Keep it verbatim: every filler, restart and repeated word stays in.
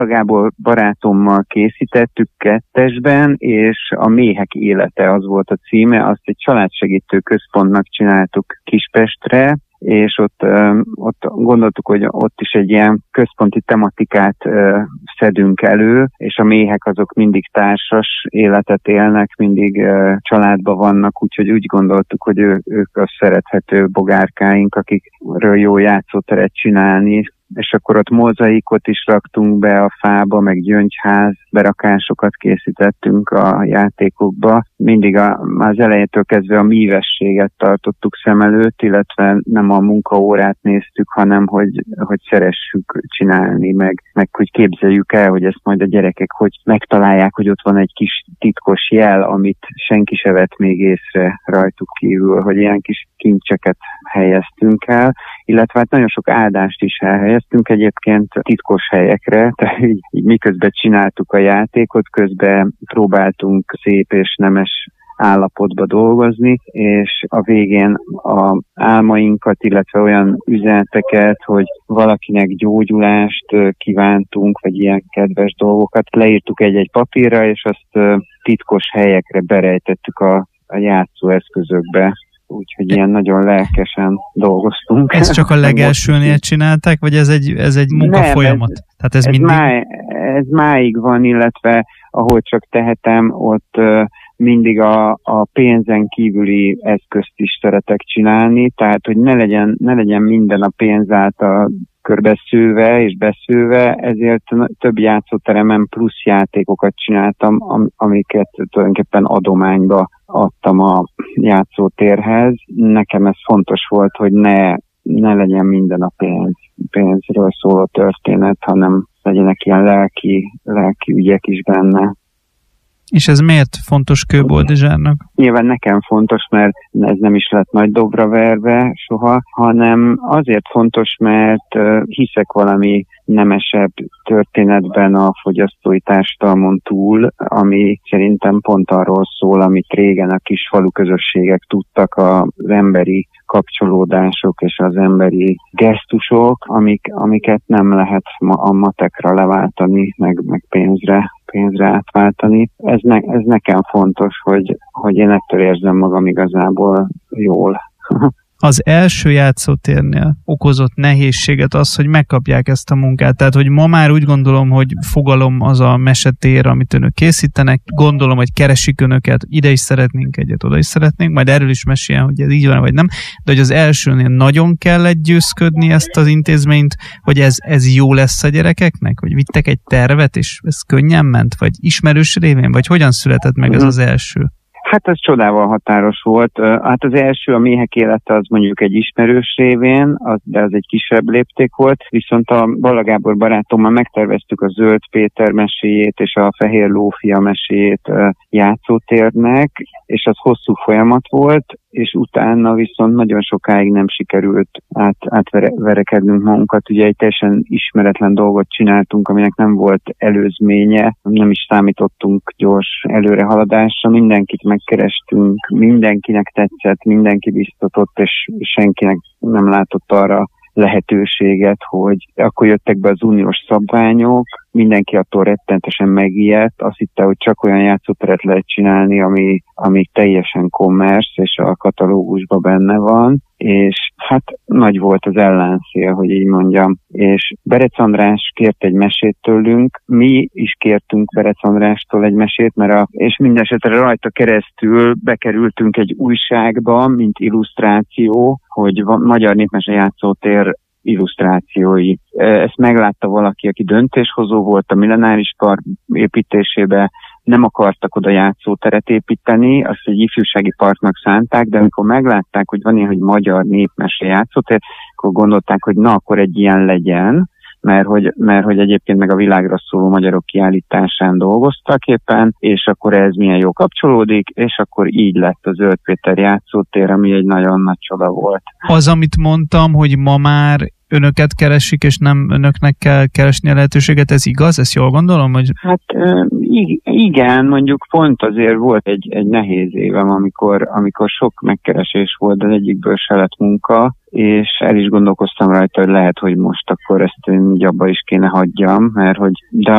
Gábor barátommal készítettük kettesben, és a Méhek élete az volt a címe, azt egy családsegítő központnak csináltuk Kispestre, és ott, ott gondoltuk, hogy ott is egy ilyen központi tematikát szedünk elő, és a méhek azok mindig társas életet élnek, mindig családban vannak, úgyhogy úgy gondoltuk, hogy ő, ők a szerethető bogárkáink, akikről jó játszóteret csinálni, és akkor ott mozaikot is raktunk be a fába, meg gyöngyház berakásokat készítettünk a játékokba. Mindig a, az elejétől kezdve a mívességet tartottuk szem előtt, illetve nem a munkaórát néztük, hanem hogy, hogy szeressük csinálni, meg, meg hogy képzeljük el, hogy ezt majd a gyerekek hogy megtalálják, hogy ott van egy kis titkos jel, amit senki se vett még észre rajtuk kívül, hogy ilyen kis kincseket helyeztünk el, illetve hát nagyon sok áldást is elhelyeztünk egyébként titkos helyekre, tehát így, így miközben csináltuk a játékot, közben próbáltunk szép és nemes állapotba dolgozni, és a végén a álmainkat, illetve olyan üzeneteket, hogy valakinek gyógyulást kívántunk, vagy ilyen kedves dolgokat, leírtuk egy-egy papírra, és azt titkos helyekre berejtettük a, a játszóeszközökbe. Úgyhogy ilyen nagyon lelkesen dolgoztunk. Ez csak a legelsőnél csinálták, vagy ez egy, ez egy munkafolyamat? Nem, ez, Tehát ez, ez, mindig... máj, ez máig van, illetve ahol csak tehetem, ott uh, mindig a, a pénzen kívüli eszközt is szeretek csinálni, tehát hogy ne legyen, ne legyen minden a pénz által körbeszőve és beszőve, ezért több játszóteremen plusz játékokat csináltam, am- amiket tulajdonképpen adományba adtam a játszótérhez. Nekem ez fontos volt, hogy ne, ne legyen minden a pénz, pénzről szóló történet, hanem legyenek ilyen lelki, lelki ügyek is benne. És ez miért fontos Kőboldizsárnak? Nyilván nekem fontos, mert ez nem is lett nagy dobra verve soha, hanem azért fontos, mert hiszek valami nemesebb történetben a fogyasztói társadalmon túl, ami szerintem pont arról szól, amit régen a kis falu közösségek tudtak, az emberi kapcsolódások és az emberi gesztusok, amik, amiket nem lehet ma a matekra leváltani, meg, meg pénzre, pénzre átváltani. Ez, ne, ez nekem fontos, hogy, hogy én ettől érzem magam igazából jól. Az első játszótérnél okozott nehézséget az, hogy megkapják ezt a munkát. Tehát, hogy ma már úgy gondolom, hogy fogalom az a mesetér, amit önök készítenek. Gondolom, hogy keresik önöket, ide is szeretnénk egyet, oda is szeretnénk, majd erről is meséljen, hogy ez így van, vagy nem. De hogy az elsőnél nagyon kellett győzködni ezt az intézményt, hogy ez, ez jó lesz a gyerekeknek? Hogy vittek egy tervet, és ez könnyen ment? Vagy ismerős révén? Vagy hogyan született meg ez az első? Hát ez csodával határos volt. Hát az első, a Méhek élete, az mondjuk egy ismerős révén, az, de az egy kisebb lépték volt, viszont a Balla Gábor barátommal megterveztük a Zöld Péter meséjét és a Fehér Lófia meséjét játszótérnek, és az hosszú folyamat volt, és utána viszont nagyon sokáig nem sikerült át, átverekednünk magunkat. Ugye egy teljesen ismeretlen dolgot csináltunk, aminek nem volt előzménye, nem is számítottunk gyors előrehaladásra, mindenkit megkerestünk, mindenkinek tetszett, mindenki biztatott, és senkinek nem látott arra lehetőséget, hogy akkor jöttek be az uniós szabványok, mindenki attól rettentesen megijedt, azt hitte, hogy csak olyan játszóteret lehet csinálni, ami, ami teljesen commerce, és a katalógusban benne van, és hát nagy volt az ellenszél, hogy így mondjam. És Berec András kért egy mesét tőlünk, mi is kértünk Berec Andrástól egy mesét, mert a, és mindesetre rajta keresztül bekerültünk egy újságba, mint illusztráció, hogy van Magyar Népmese Játszótér illusztrációi. Ezt meglátta valaki, aki döntéshozó volt a Millenáris Park építésébe, nem akartak oda játszóteret építeni, azt egy ifjúsági parknak szánták, de amikor meglátták, hogy van ilyen, hogy Magyar Népmese Játszótér, akkor gondolták, hogy na, akkor egy ilyen legyen, mert hogy, mert hogy egyébként meg a világra szóló magyarok kiállításán dolgoztak éppen, és akkor ez milyen jó kapcsolódik, és akkor így lett a Zöld Péter Játszótér, ami egy nagyon nagy csoda volt. Az, amit mondtam, hogy ma már önöket keresik, és nem önöknek kell keresni a lehetőséget, ez igaz? Ezt jól gondolom? Hogy... Hát igen, mondjuk pont azért volt egy, egy nehéz évem, amikor, amikor sok megkeresés volt, az egyikből se lett munka, és el is gondolkoztam rajta, hogy lehet, hogy most akkor ezt így abba is kéne hagyjam, mert hogy de